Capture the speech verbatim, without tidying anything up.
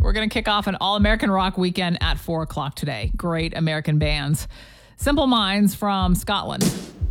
We're going to kick off an all-American rock weekend at four o'clock today. Great American bands. Simple Minds from Scotland.